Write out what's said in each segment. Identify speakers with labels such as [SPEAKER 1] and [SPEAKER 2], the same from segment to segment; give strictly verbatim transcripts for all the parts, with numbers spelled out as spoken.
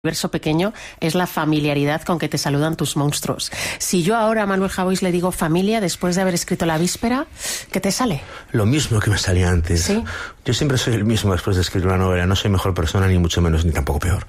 [SPEAKER 1] universo pequeño es la familiaridad con que te saludan tus monstruos. Si yo ahora a Manuel Javois le digo familia después de haber escrito La Víspera, ¿qué te sale?
[SPEAKER 2] Lo mismo que me salía antes.
[SPEAKER 1] ¿Sí?
[SPEAKER 2] Yo siempre soy el mismo después de escribir una novela. No soy mejor persona, ni mucho menos, ni tampoco peor.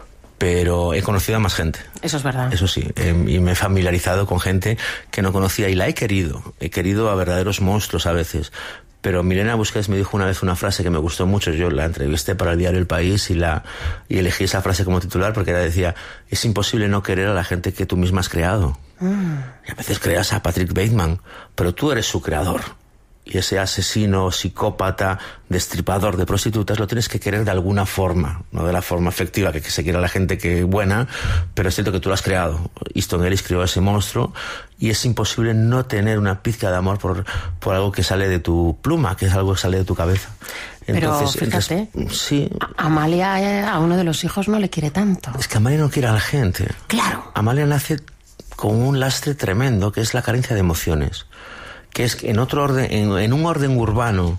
[SPEAKER 2] Pero he conocido a más gente.
[SPEAKER 1] Eso es verdad.
[SPEAKER 2] Eso sí, eh, y me he familiarizado con gente que no conocía y la he querido. He querido a verdaderos monstruos a veces. Pero Milena Busquets me dijo una vez una frase que me gustó mucho. Yo la entrevisté para el diario El País y la y elegí esa frase como titular porque ella decía: es imposible no querer a la gente que tú misma has creado. Mm. Y a veces creas a Patrick Bateman, pero tú eres su creador. Y ese asesino, psicópata, destripador de prostitutas lo tienes que querer de alguna forma, no de la forma efectiva que, que se quiere a la gente que buena, pero es cierto que tú lo has creado. Easton Ellis creó ese monstruo y es imposible no tener una pizca de amor por, por algo que sale de tu pluma, que es algo que sale de tu cabeza.
[SPEAKER 1] Entonces, pero fíjate,
[SPEAKER 2] entonces, sí.
[SPEAKER 1] Amalia a uno de los hijos no le quiere tanto.
[SPEAKER 2] Es que Amalia no quiere a la gente.
[SPEAKER 1] Claro.
[SPEAKER 2] Amalia nace con un lastre tremendo que es la carencia de emociones. Que es que en otro orden, en, en un orden urbano,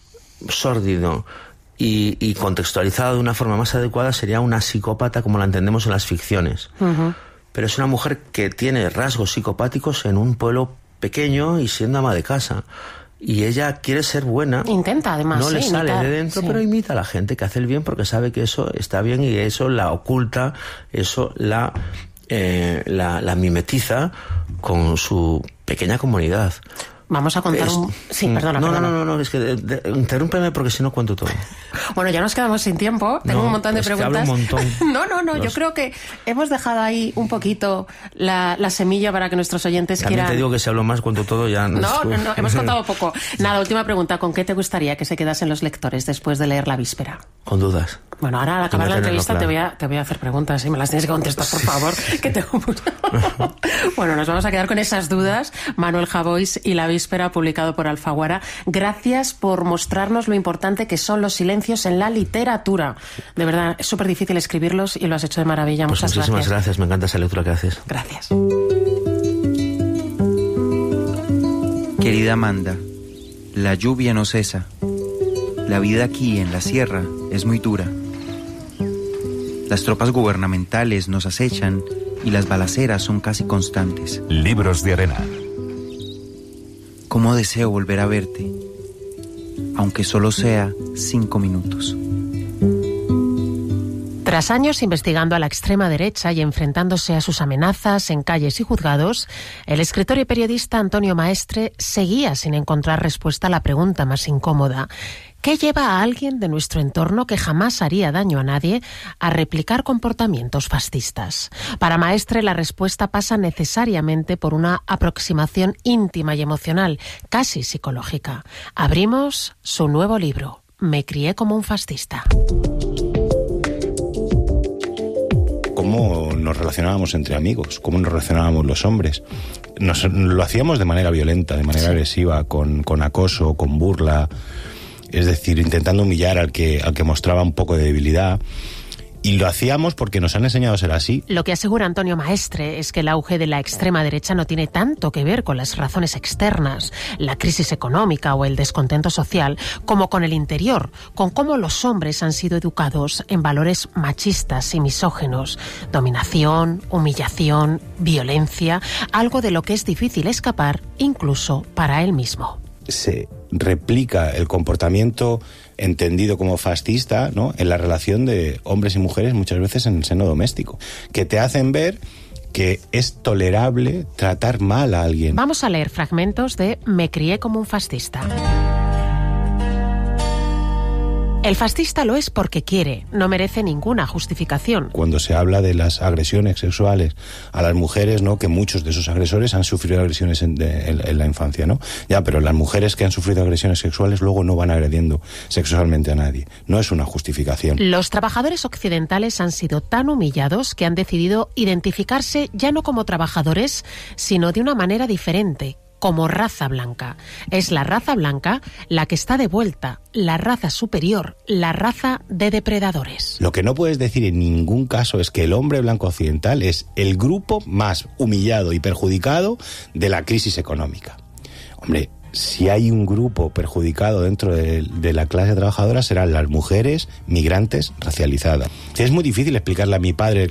[SPEAKER 2] sórdido y, y contextualizado de una forma más adecuada, sería una psicópata como la entendemos en las ficciones. Uh-huh. Pero es una mujer que tiene rasgos psicopáticos en un pueblo pequeño y siendo ama de casa. Y ella quiere ser buena.
[SPEAKER 1] Intenta, además.
[SPEAKER 2] No
[SPEAKER 1] sí,
[SPEAKER 2] le sale
[SPEAKER 1] imitar,
[SPEAKER 2] de dentro,
[SPEAKER 1] sí.
[SPEAKER 2] Pero imita a la gente que hace el bien porque sabe que eso está bien y eso la oculta, eso la, eh, la, la mimetiza con su pequeña comunidad.
[SPEAKER 1] Vamos a contar
[SPEAKER 2] es,
[SPEAKER 1] un... Sí, perdona,
[SPEAKER 2] no,
[SPEAKER 1] perdona.
[SPEAKER 2] No, no, no, es que de, de, interrúmpeme porque si no cuento todo.
[SPEAKER 1] Bueno, ya nos quedamos sin tiempo. Tengo
[SPEAKER 2] no,
[SPEAKER 1] un montón de
[SPEAKER 2] es
[SPEAKER 1] preguntas.
[SPEAKER 2] Que hablo un montón.
[SPEAKER 1] no, no, no.
[SPEAKER 2] Los...
[SPEAKER 1] Yo creo que hemos dejado ahí un poquito la, la semilla para que nuestros oyentes
[SPEAKER 2] También
[SPEAKER 1] quieran...
[SPEAKER 2] te digo que si hablo más, cuento todo ya...
[SPEAKER 1] No, no, no, hemos contado poco. Nada, última pregunta. ¿Con qué te gustaría que se quedasen los lectores después de leer La Víspera?
[SPEAKER 2] Con dudas.
[SPEAKER 1] Bueno, ahora al acabar la entrevista claro. te, voy a, te voy a hacer preguntas y me las tienes que contestar, por favor, que tengo mucho... Bueno, nos vamos a quedar con esas dudas. Manuel Javois y La Víspera, publicado por Alfaguara. Gracias por mostrarnos lo importante que son los silencios en la literatura. De verdad, es súper difícil escribirlos y lo has hecho de maravilla.
[SPEAKER 2] Pues
[SPEAKER 1] Muchas
[SPEAKER 2] muchísimas
[SPEAKER 1] gracias.
[SPEAKER 2] gracias, me encanta esa lectura que haces.
[SPEAKER 1] Gracias.
[SPEAKER 3] Querida Amanda, la lluvia no cesa. La vida aquí en la sierra es muy dura. Las tropas gubernamentales nos acechan y las balaceras son casi constantes.
[SPEAKER 4] Libros de arena.
[SPEAKER 3] Cómo deseo volver a verte, aunque solo sea cinco minutos.
[SPEAKER 1] Tras años investigando a la extrema derecha y enfrentándose a sus amenazas en calles y juzgados, el escritor y periodista Antonio Maestre seguía sin encontrar respuesta a la pregunta más incómoda. ¿Qué lleva a alguien de nuestro entorno que jamás haría daño a nadie a replicar comportamientos fascistas? Para Maestre, la respuesta pasa necesariamente por una aproximación íntima y emocional, casi psicológica. Abrimos su nuevo libro, Me crié como un fascista.
[SPEAKER 5] Cómo nos relacionábamos entre amigos, cómo nos relacionábamos los hombres. Nos, lo hacíamos de manera violenta, de manera sí. agresiva, con, con acoso, con burla, es decir, intentando humillar al que, al que mostraba un poco de debilidad. Y lo hacíamos porque nos han enseñado a ser así.
[SPEAKER 1] Lo que asegura Antonio Maestre es que el auge de la extrema derecha no tiene tanto que ver con las razones externas, la crisis económica o el descontento social, como con el interior, con cómo los hombres han sido educados en valores machistas y misóginos, dominación, humillación, violencia, algo de lo que es difícil escapar incluso para él mismo.
[SPEAKER 5] Se replica el comportamiento entendido como fascista, ¿no?, en la relación de hombres y mujeres muchas veces en el seno doméstico, que te hacen ver que es tolerable tratar mal a alguien.
[SPEAKER 1] Vamos a leer fragmentos de Me crié como un fascista. El fascista lo es porque quiere, no merece ninguna justificación.
[SPEAKER 5] Cuando se habla de las agresiones sexuales a las mujeres, ¿no?, que muchos de esos agresores han sufrido agresiones en, de, en, en la infancia, ¿no? Ya, pero las mujeres que han sufrido agresiones sexuales luego no van agrediendo sexualmente a nadie. No es una justificación.
[SPEAKER 1] Los trabajadores occidentales han sido tan humillados que han decidido identificarse ya no como trabajadores, sino de una manera diferente, como raza blanca. Es la raza blanca la que está de vuelta, la raza superior, la raza de depredadores.
[SPEAKER 5] Lo que no puedes decir en ningún caso es que el hombre blanco occidental es el grupo más humillado y perjudicado de la crisis económica. Hombre, si hay un grupo perjudicado dentro de, de la clase trabajadora, serán las mujeres migrantes racializadas. Es muy difícil explicarle a mi padre